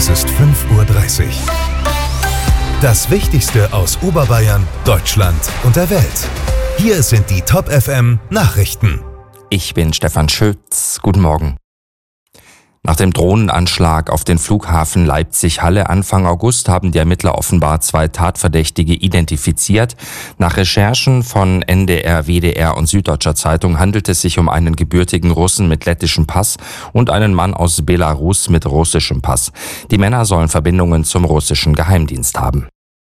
Es ist 5:30 Uhr. Das Wichtigste aus Oberbayern, Deutschland und der Welt. Hier sind die Top FM Nachrichten. Ich bin Stefan Schütz. Guten Morgen. Nach dem Drohnenanschlag auf den Flughafen Leipzig-Halle Anfang August haben die Ermittler offenbar 2 Tatverdächtige identifiziert. Nach Recherchen von NDR, WDR und Süddeutscher Zeitung handelt es sich um einen gebürtigen Russen mit lettischem Pass und einen Mann aus Belarus mit russischem Pass. Die Männer sollen Verbindungen zum russischen Geheimdienst haben.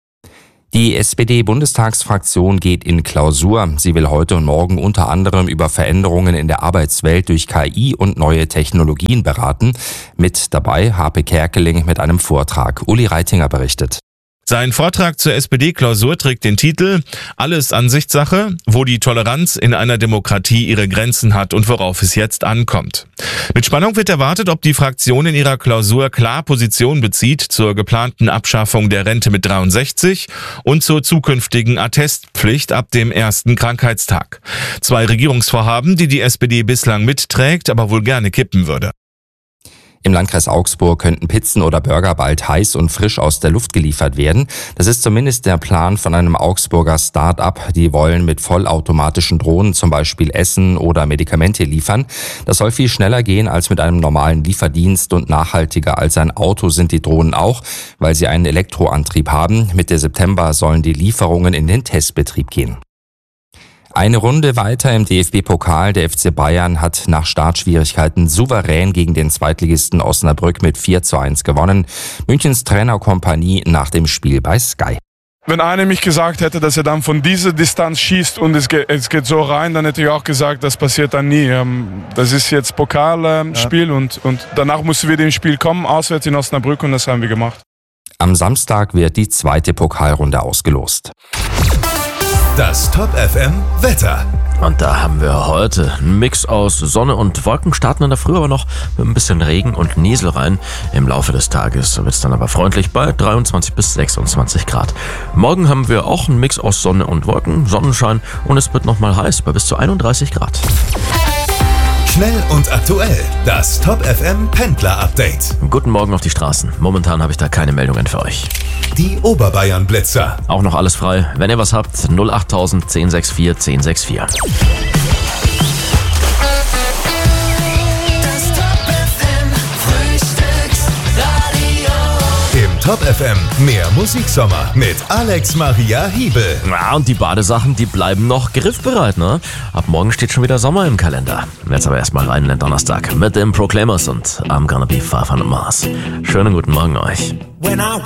Die SPD-Bundestagsfraktion geht in Klausur. Sie will heute und morgen unter anderem über Veränderungen in der Arbeitswelt durch KI und neue Technologien beraten. Mit dabei Harpe Kerkeling mit einem Vortrag. Uli Reitinger berichtet. Sein Vortrag zur SPD-Klausur trägt den Titel »Alles Ansichtssache, wo die Toleranz in einer Demokratie ihre Grenzen hat und worauf es jetzt ankommt«. Mit Spannung wird erwartet, ob die Fraktion in ihrer Klausur klar Position bezieht zur geplanten Abschaffung der Rente mit 63 und zur zukünftigen Attestpflicht ab dem ersten Krankheitstag. 2 Regierungsvorhaben, die SPD bislang mitträgt, aber wohl gerne kippen würde. Im Landkreis Augsburg könnten Pizzen oder Burger bald heiß und frisch aus der Luft geliefert werden. Das ist zumindest der Plan von einem Augsburger Start-up. Die wollen mit vollautomatischen Drohnen zum Beispiel Essen oder Medikamente liefern. Das soll viel schneller gehen als mit einem normalen Lieferdienst und nachhaltiger als ein Auto sind die Drohnen auch, weil sie einen Elektroantrieb haben. Mitte September sollen die Lieferungen in den Testbetrieb gehen. Eine Runde weiter im DFB-Pokal. Der FC Bayern hat nach Startschwierigkeiten souverän gegen den Zweitligisten Osnabrück mit 4:1 gewonnen. Münchens Trainerkompanie nach dem Spiel bei Sky. Wenn einer mich gesagt hätte, dass er dann von dieser Distanz schießt und es geht so rein, dann hätte ich auch gesagt, das passiert dann nie. Das ist jetzt Pokalspiel und danach mussten wir dem Spiel kommen, auswärts in Osnabrück, und das haben wir gemacht. Am Samstag wird die 2. Pokalrunde ausgelost. Das Top FM Wetter. Und da haben wir heute einen Mix aus Sonne und Wolken, starten in der Früh aber noch mit ein bisschen Regen und Niesel rein. Im Laufe des Tages wird es dann aber freundlich bei 23 bis 26 Grad. Morgen haben wir auch einen Mix aus Sonne und Wolken, Sonnenschein, und es wird nochmal heiß bei bis zu 31 Grad. Schnell und aktuell. Das Top FM Pendler Update. Guten Morgen auf die Straßen. Momentan habe ich da keine Meldungen für euch. Die Oberbayern Blitzer. Auch noch alles frei. Wenn ihr was habt, 08000 1064 1064. Das Top FM Frühstücksradio. Im Top FM mehr Musiksommer mit Alex Maria Hiebel. Ja, und die Badesachen, die bleiben noch griffbereit, ne? Ab morgen steht schon wieder Sommer im Kalender. Jetzt aber erstmal rein in den Donnerstag mit den Proclaimers und I'm Gonna Be 500 Miles. Schönen guten Morgen euch. When I